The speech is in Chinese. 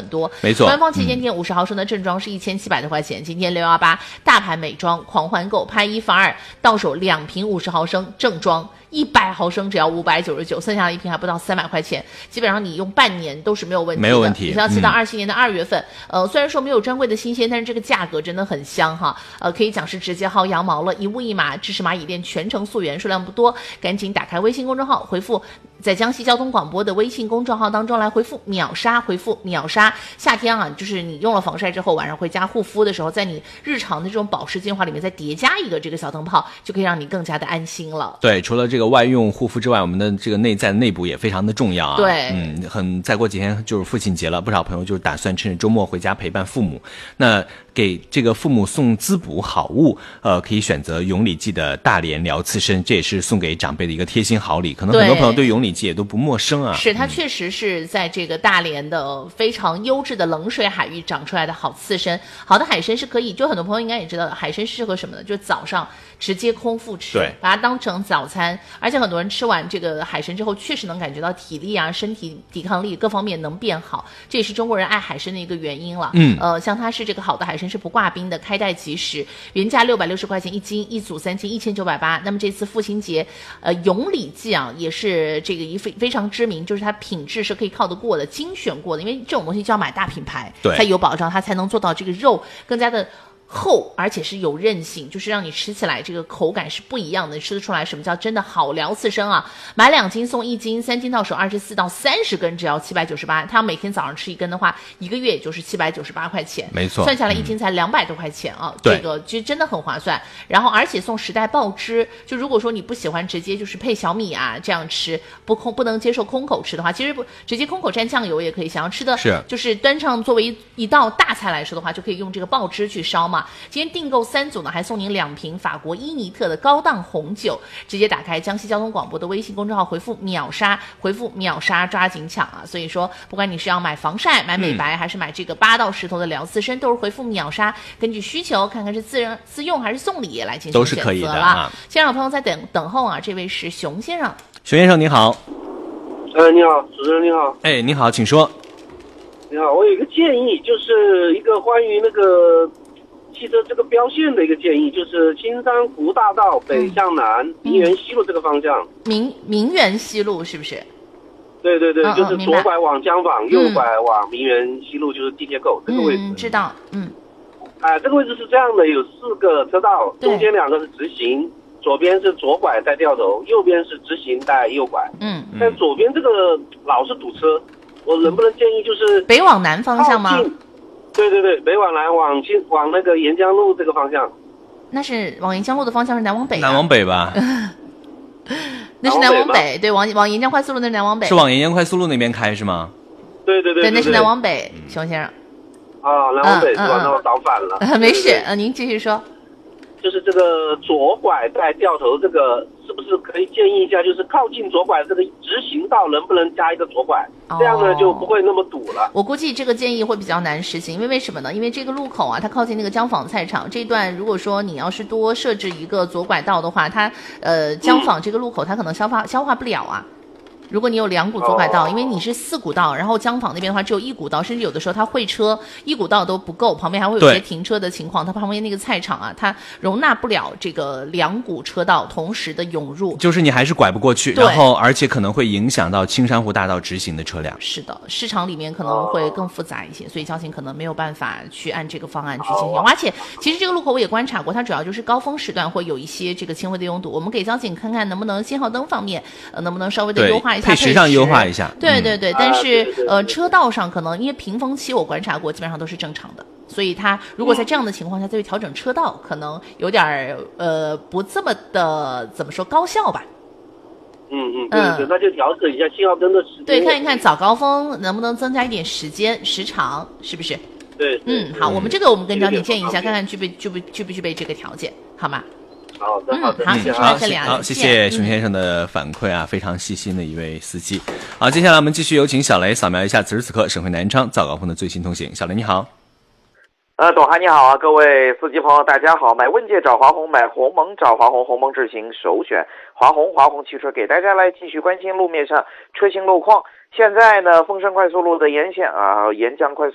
很多。 没错， 官方旗舰店50毫升的正装是1700多块钱，今天618大盘美妆狂欢购，拍1返2，到手2瓶50毫升正装。100毫升只要599，剩下的一瓶还不到300块钱，基本上你用半年都是没有问题的。 没有问题。 你要期到27年的2月份，虽然说没有专柜的新鲜，但是这个价格真的很香哈。可以讲是直接薅羊毛了，一物一码，支持蚂蚁店全程溯源，数量不多，赶紧打开微信公众号，回复在江西交通广播的微信公众号当中来回复秒杀，回复秒杀。夏天啊，就是你用了防晒之后，晚上回家护肤的时候，在你日常的这种保湿精华里面再叠加一个这个小灯泡，就可以让你更加的安心了。 对，除了这个外用护肤之外，我们的这个内在内部也非常的重要啊。 对， 再过几天就是父亲节了，不少朋友就是打算趁着周末回家陪伴父母。那给这个父母送滋补好物，可以选择永礼记的大连疗刺身，这也是送给长辈的一个贴心好礼。可能很多朋友对永礼记也都不陌生啊。 是，它确实是在这个大连的非常优质的冷水海域长出来的好刺身。好的海参是可以，就很多朋友应该也知道，海参适合什么呢？就早上直接空腹吃， 对， 把它当成早餐。而且很多人吃完这个海参之后，确实能感觉到体力啊、身体抵抗力各方面能变好，这也是中国人爱海参的一个原因了。像它是这个好的海参是不挂冰的，开袋即食，原价660块钱一斤，一组3斤1980。那么这次父亲节，永礼记啊，也是这个非常知名，就是它品质是可以靠得过的，精选过的，因为这种东西就要买大品牌，才有保障，它才能做到这个肉更加的厚，而且是有韧性，就是让你吃起来这个口感是不一样的，吃得出来什么叫真的好疗刺身啊！买2斤送1斤，3斤到手24到30根，只要798。他要每天早上吃1根的话，1个月也就是798块钱， 没错， 算下来1斤才200多块钱啊！这个其实真的很划算。然后而且送10袋爆汁，就如果说你不喜欢直接就是配小米啊这样吃，不能接受空口吃的话，其实直接空口蘸酱油也可以。想要吃的就是端上作为一道大菜来说的话，就可以用这个爆汁去烧嘛。今天订购3组呢，还送您2瓶法国伊尼特的高档红酒。直接打开江西交通广播的微信公众号，回复秒杀，回复秒杀，抓紧抢啊！所以说，不管你是要买防晒、买美白，还是买这个8到10头的疗刺身，都是回复秒杀，根据需求看看是自用还是送礼来进行选择了。 都是可以的啊。 现场朋友在等候啊，这位是熊先生。 熊先生您好。 你好，主持人你好。 你好，请说。 你好，我有一个建议，就是一个关于那个汽车这个标线的一个建议，就是青山湖大道北向南名园西路这个方向。 名园西路是不是？ 对对对，就是左拐往江坊，右拐往名园西路，就是地铁口这个位置。 知道。 这个位置是这样的，有4个车道，中间2个是直行，左边是左拐带掉头，右边是直行带右拐。但左边这个老是堵车，我能不能建议就是北往南方向吗？ 对对对，北往南往那个沿江路这个方向。 那是往沿江路的方向是南往北。 南往北吧。 那是南往北，对，往沿江快速路那是南往北。 是往沿江快速路那边开是吗？ 对对对， 对，那是南往北，熊先生。 南往北是吧？那我倒反了。 没事，您继续说。 就是这个左拐带掉头，这个是不是可以建议一下？就是靠近左拐这个直行道能不能加一个左拐？这样呢就不会那么堵了。 我估计这个建议会比较难实行，因为什么呢？因为这个路口啊，它靠近那个江坊菜场这一段，如果说你要是多设置一个左拐道的话，它江坊这个路口它可能消化不了啊。如果你有2股左拐道，因为你是4股道，然后江坊那边的话只有1股道，甚至有的时候它会车1股道都不够，旁边还会有些停车的情况。它旁边那个菜场啊，它容纳不了这个2股车道同时的涌入， 就是你还是拐不过去，然后而且可能会影响到青山湖大道直行的车辆。 是的，市场里面可能会更复杂一些，所以交警可能没有办法去按这个方案去进行。而且其实这个路口我也观察过，它主要就是高峰时段会有一些这个轻微的拥堵，我们给交警看看能不能信号灯方面能不能稍微的优化一下， 配时上优化一下。 对对对，但是车道上可能因为平峰期我观察过基本上都是正常的，所以它如果在这样的情况下再去调整车道，可能有点不这么的怎么说高效吧。 对，那就调整一下信号灯的时间。 对，看一看早高峰能不能增加一点时长，是不是？ 对。 好，我们跟交警建议一下，看看具不具备这个条件，好吗？ 好的，好的， 好，谢谢熊先生的反馈啊，非常细心的一位司机。好，接下来我们继续有请小雷扫描一下此时此刻省会南昌早高峰的最新通行。小雷你好。 董涵你好啊，各位司机朋友大家好。买问界找华虹，买鸿蒙找华虹，鸿蒙智行首选华虹汽车，给大家来继续关心路面上车型路况。现在呢，凤山快速路的沿线沿江快速